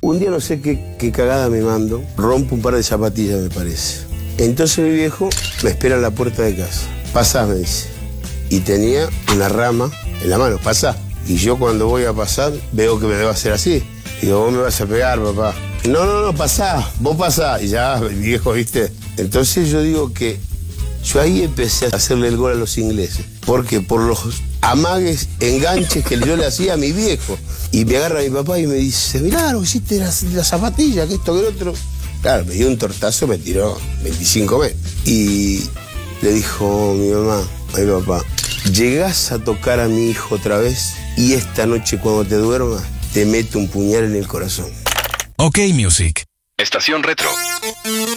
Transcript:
Un día no sé qué cagada me mando, rompo un par de zapatillas, me parece. Entonces mi viejo me espera en la puerta de casa. Pasá, me dice. Y tenía una rama en la mano, pasá. Y yo cuando voy a pasar, veo que me debo hacer así. Digo, vos me vas a pegar, papá. No, pasá, vos pasá. Y ya, el viejo, ¿viste? Entonces yo digo que yo ahí empecé a hacerle el gol a los ingleses. ¿Por qué? Por los amagues, enganches que yo le hacía a mi viejo. Y me agarra mi papá y me dice, mirá, lo que hiciste la zapatilla, que esto, que lo otro. Claro, me dio un tortazo, me tiró 25 metros. Y le dijo mi mamá, a mi papá, llegás a tocar a mi hijo otra vez y esta noche cuando te duermas te meto un puñal en el corazón. OK Music. Estación Retro.